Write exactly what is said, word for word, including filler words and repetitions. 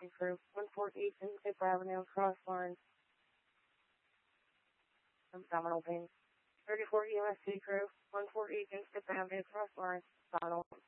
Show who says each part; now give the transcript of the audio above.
Speaker 1: crew, one forty-eight in Fifth Avenue, Cross Lawrence. Abdominal pain. thirty-four E M S C crew, one forty-eight in Fifth Avenue, Cross Lawrence, Abdominal.